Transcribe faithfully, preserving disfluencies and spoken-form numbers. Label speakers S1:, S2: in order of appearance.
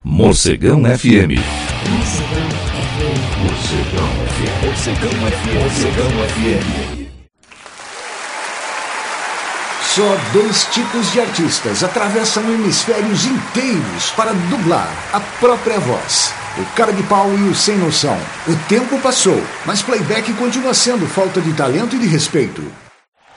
S1: Morcegão F M.
S2: Morcegão F M.
S1: Morcegão F M. Morcegão F M. Morcegão F M.
S3: Só dois tipos de artistas atravessam hemisférios inteiros para dublar a própria voz. O cara de pau e o sem noção. O tempo passou, mas playback continua sendo falta de talento e de respeito.